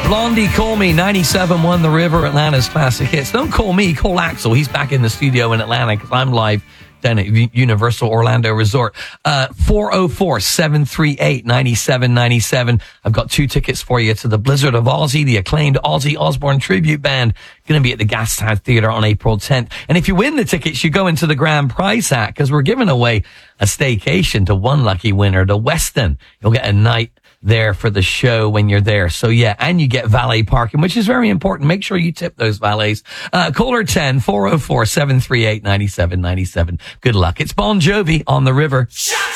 Blondie, Call Me, 97.1 The River, Atlanta's classic hits. Don't call me, call Axel. He's back in the studio in Atlanta because I'm live down at Universal Orlando Resort. 404-738-9797. I've got 2 tickets for you to the Blizzard of Ozzy, the acclaimed Ozzy Osbourne tribute band. Going to be at the Gastown Theatre on April 10th. And if you win the tickets, you go into the grand prize hat because we're giving away a staycation to one lucky winner, the Westin. You'll get a night there for the show when you're there. So yeah, and you get valet parking, which is very important. Make sure you tip those valets. Caller 10, 404-738-9797. Good luck. It's Bon Jovi on the River.